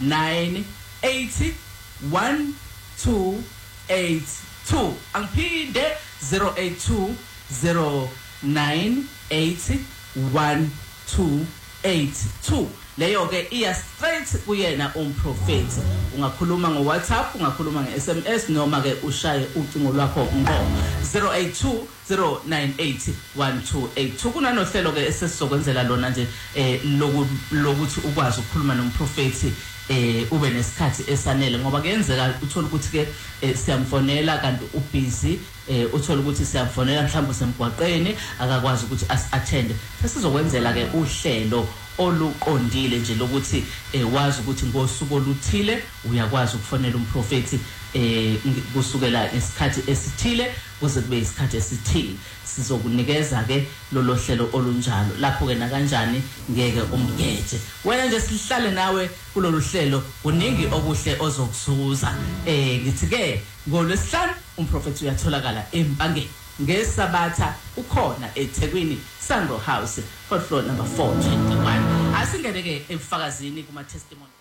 082 1282 angiphinde 082 098 1282 leyo ke iya straight kuyena umprofeti ungakhuluma ngo WhatsApp ungakhuluma nge SMS noma ke ushaye ucingo lwakho ngqo 082 098 1282 kunanohlelo ke esesizokwenzela lona nje lokuthi ukwazi ukukhuluma nomprofeti ube nesikhathi esanele ngoba kuyenzeka uthola ukuthi ke siyamfonela kanti ubusy uthola ukuthi siyamfonela mhlawumbe semgwaqeni akakwazi ukuthi attend sesizokwenzela ke uhlelo oluqondile nje lokuthi wazi ukuthi ngosuku oluthile uyakwazi ukufonela umprofeti kusukela isikhathi esithile kuze kube isikhathi esithile sizokunikeza ke lolo hlelo olunjalo lapho ke na kanjani ngeke umgeje wena nje sihlale nawe kulolu hlelo uningi okuhle ozokuzuza ngithi ke ngolwesihlanu umprofeti uyatholakala empangeni ngesabatha ukhona eThekwini Sandro House 4th floor number 421 asingene ke ebufakazini kuma testimony